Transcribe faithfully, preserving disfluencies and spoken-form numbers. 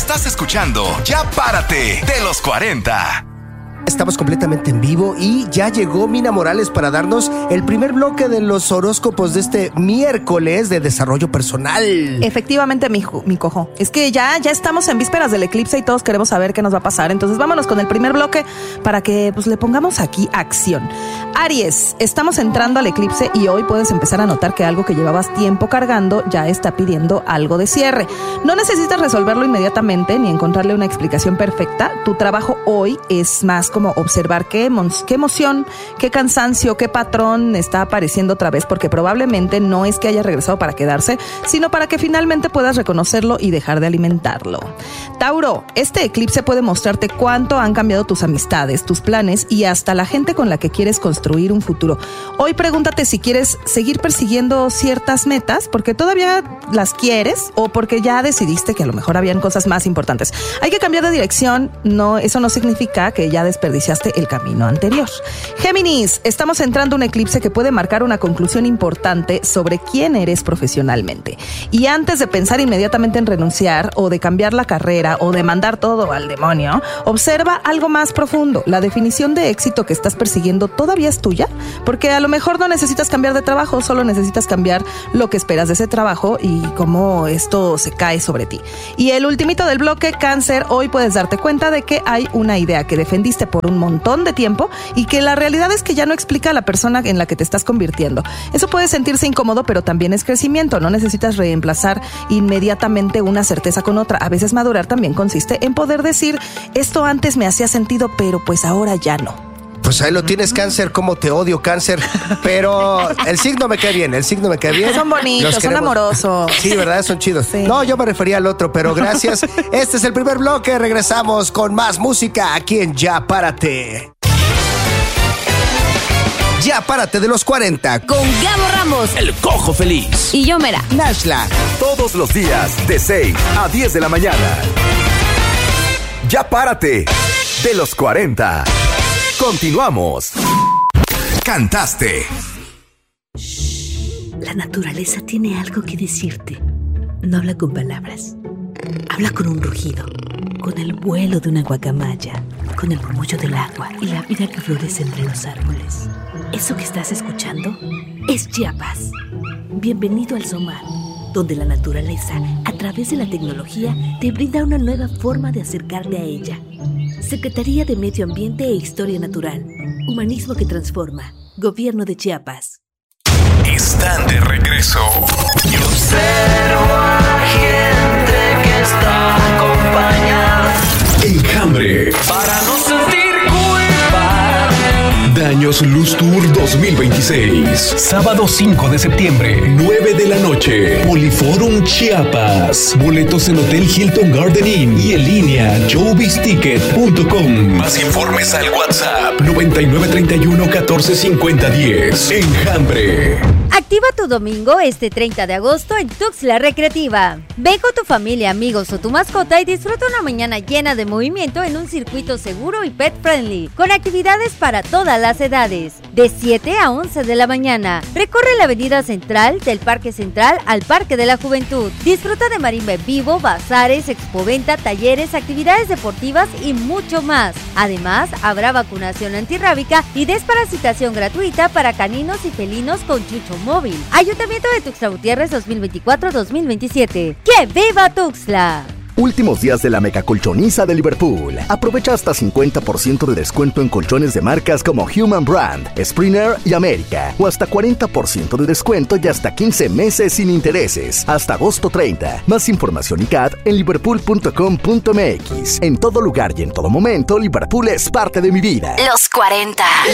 Estás escuchando Ya Párate de los cuarenta. Estamos completamente en vivo y ya llegó Mina Morales para darnos el primer bloque de los horóscopos de este miércoles de desarrollo personal. Efectivamente, mi, mi cojo. Es que ya, ya estamos en vísperas del eclipse y todos queremos saber qué nos va a pasar. Entonces vámonos con el primer bloque para que pues, le pongamos aquí acción. Aries, estamos entrando al eclipse y hoy puedes empezar a notar que algo que llevabas tiempo cargando ya está pidiendo algo de cierre. No necesitas resolverlo inmediatamente ni encontrarle una explicación perfecta. Tu trabajo hoy es más como observar qué, emo- qué emoción, qué cansancio, qué patrón está apareciendo otra vez, porque probablemente no es que haya regresado para quedarse, sino para que finalmente puedas reconocerlo y dejar de alimentarlo. Tauro, este eclipse puede mostrarte cuánto han cambiado tus amistades, tus planes y hasta la gente con la que quieres construir un futuro. Hoy pregúntate si quieres seguir persiguiendo ciertas metas porque todavía las quieres o porque ya decidiste que a lo mejor habían cosas más importantes. Hay que cambiar de dirección, no, eso no significa que ya desperdiciaste el camino anterior. Géminis, estamos entrando a un eclipse que puede marcar una conclusión importante sobre quién eres profesionalmente. Y antes de pensar inmediatamente en renunciar o de cambiar la carrera o de mandar todo al demonio, observa algo más profundo. ¿La definición de éxito que estás persiguiendo todavía es tuya? Porque a lo mejor no necesitas cambiar de trabajo, solo necesitas cambiar lo que esperas de ese trabajo y cómo esto se cae sobre ti. Y el ultimito del bloque, Cáncer, hoy puedes darte cuenta de que hay una idea que defendiste por un montón de tiempo y que la realidad es que ya no explica a la persona en la que te estás convirtiendo. Eso puede sentirse incómodo, pero también es crecimiento. No necesitas reemplazar inmediatamente una certeza con otra. A veces madurar también consiste en poder decir, esto antes me hacía sentido, pero pues ahora ya no. Pues ahí lo tienes, Cáncer, cómo te odio, Cáncer. Pero el signo me cae bien, el signo me cae bien. Son bonitos, son amorosos. Sí, ¿verdad? Son chidos. Sí. No, yo me refería al otro, pero gracias. Este es el primer bloque, regresamos con más música aquí en Ya Párate. Ya Párate de los cuarenta. Con Gabo Ramos, el Cojo Feliz. Y yo, Mera. Nashla. Todos los días, de seis a diez de la mañana. Ya Párate de los cuarenta. Continuamos. Cantaste. La naturaleza tiene algo que decirte. No habla con palabras. Habla con un rugido, con el vuelo de una guacamaya, con el murmullo del agua y la vida que florece entre los árboles. Eso que estás escuchando es Chiapas. Bienvenido al Zomar, donde la naturaleza, a través de la tecnología, te brinda una nueva forma de acercarte a ella. Secretaría de Medio Ambiente e Historia Natural. Humanismo que transforma. Gobierno de Chiapas. Están de regreso. Y observo a gente que está acompañada. Enjambre. Para no sentir culpa. Daños Luz Tour dos mil veintiséis. Sábado cinco de septiembre, nueve de la noche. Poliforum Chiapas. Boletos en Hotel Hilton Garden Inn y en línea showbiz ticket punto com. Más informes al WhatsApp noventa y nueve treinta y uno catorce cincuenta diez. Enjambre. Activa tu domingo este treinta de agosto en Tuxtla Recreativa. Ven con tu familia, amigos o tu mascota y disfruta una mañana llena de movimiento en un circuito seguro y pet friendly, con actividades para todas las edades. De siete a once de la mañana, recorre la avenida central del Parque Central al Parque de la Juventud. Disfruta de marimba en vivo, bazares, expoventa, talleres, actividades deportivas y mucho más. Además, habrá vacunación antirrábica y desparasitación gratuita para caninos y felinos con chucho móvil. Ayuntamiento de Tuxtla Gutiérrez dos mil veinticuatro dos mil veintisiete. ¡Que viva Tuxtla! Últimos días de la mega colchoniza de Liverpool. Aprovecha hasta cincuenta por ciento de descuento en colchones de marcas como Human Brand, Springer y América. O hasta cuarenta por ciento de descuento y hasta quince meses sin intereses. Hasta agosto treinta. Más información y C A D en liverpool punto com punto m x. En todo lugar y en todo momento, Liverpool es parte de mi vida. Los cuarenta.